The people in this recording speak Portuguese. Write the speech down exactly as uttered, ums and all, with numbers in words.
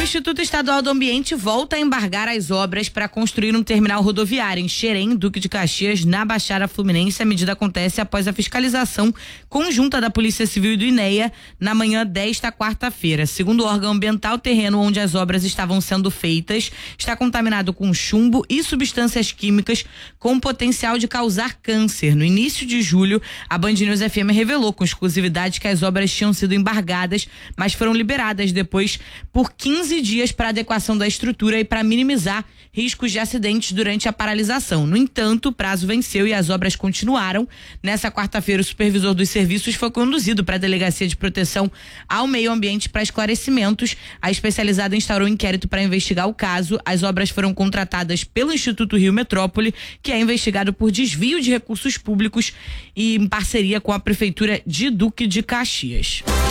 O Instituto Estadual do Ambiente volta a embargar as obras para construir um terminal rodoviário em Xerém, Duque de Caxias, na Baixada Fluminense. A medida acontece após a fiscalização conjunta da Polícia Civil e do INEA na manhã desta quarta-feira. Segundo o órgão ambiental, o terreno onde as obras estavam sendo feitas está contaminado com chumbo e substâncias químicas com potencial de causar câncer. No início de julho, a Band News F M revelou com exclusividade que as obras tinham sido embargadas, mas foram liberadas depois por quinze dias para adequação da estrutura e para minimizar riscos de acidentes durante a paralisação. No entanto, o prazo venceu e as obras continuaram. Nessa quarta-feira, o supervisor dos serviços foi conduzido para a Delegacia de Proteção ao Meio Ambiente para esclarecimentos. A especializada instaurou um inquérito para investigar o caso. As obras foram contratadas pelo Instituto Rio Metrópole, que é investigado por desvio de recursos públicos e em parceria com a Prefeitura de Duque de Caxias.